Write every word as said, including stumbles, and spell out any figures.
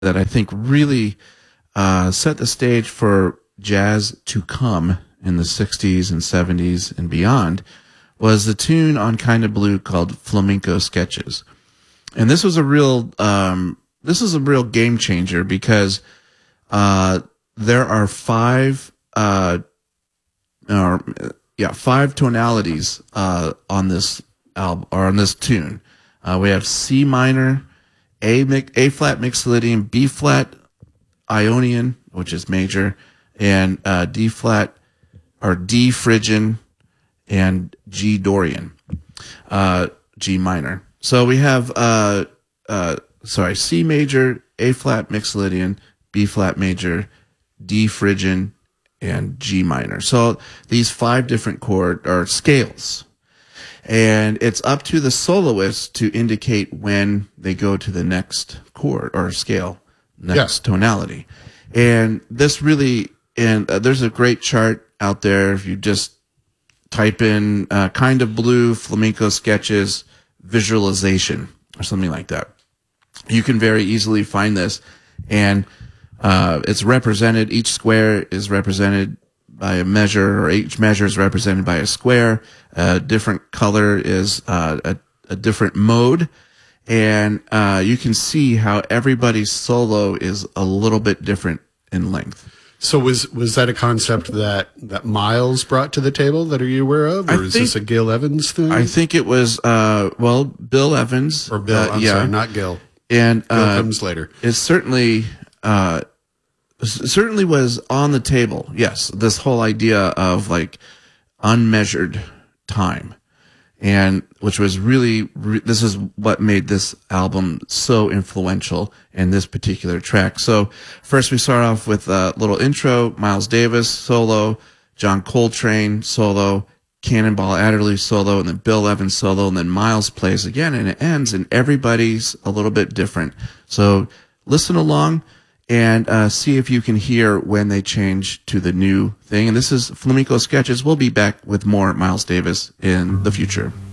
that I think really uh, set the stage for jazz to come in the sixties and seventies and beyond was the tune on Kind of Blue called Flamenco Sketches. And this was a real um, this is a real game changer because uh, there are five uh, or yeah five tonalities uh, on this album or on this tune. Uh, we have C minor, A A flat Mixolydian, B flat Ionian, which is major, and uh, D flat or D Phrygian, and G Dorian, uh, G minor. So we have uh, uh, sorry C major, A flat Mixolydian, B flat major, D Phrygian, and G minor. So these five different chord or scales. And it's up to the soloist to indicate when they go to the next chord or scale, next yeah. tonality. And this really, and uh, there's a great chart out there. If you just type in uh, Kind of Blue Flamenco Sketches visualization or something like that, you can very easily find this. And uh, it's represented, each square is represented by a measure, or each measure is represented by a square. A different color is uh, a, a different mode. And uh, you can see how everybody's solo is a little bit different in length. So was was that a concept that, that Miles brought to the table that are you aware of? Or I is think, this a Gil Evans thing? I think it was, uh, well, Bill Evans. Or Bill, uh, I'm yeah. sorry, not Gil. And Gil uh, comes later. It certainly... Uh, certainly was on the table. Yes, this whole idea of like unmeasured time, and which was really re- this is what made this album so influential in this particular track. So first we start off with a little intro: Miles Davis solo, John Coltrane solo, Cannonball Adderley solo, and then Bill Evans solo, and then Miles plays again, and it ends, and everybody's a little bit different. So listen along and uh, see if you can hear when they change to the new thing. And this is Flamenco Sketches. We'll be back with more Miles Davis in the future.